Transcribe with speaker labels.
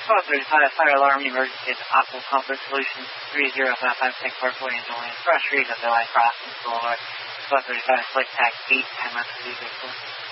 Speaker 1: 1235 fire alarm emergency at Aqua Comfort Solutions 3055 Parkway in Joliet. Fresh read of the Light Crossing Boulevard. 1235 Slick Tack 8 time up to